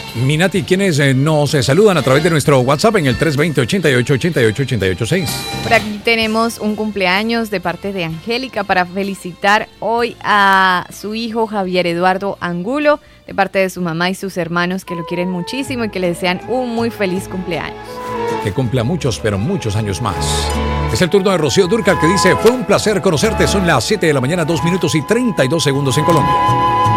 Minati, ¿quiénes nos saludan a través de nuestro WhatsApp en el 320-88-88-88-6? Por aquí tenemos un cumpleaños de parte de Angélica para felicitar hoy a su hijo Javier Eduardo Angulo, de parte de su mamá y sus hermanos que lo quieren muchísimo y que le desean un muy feliz cumpleaños. Que cumpla muchos, pero muchos años más. Es el turno de Rocío Dúrcal, que dice: fue un placer conocerte, son las 7 de la mañana, 2 minutos y 32 segundos en Colombia.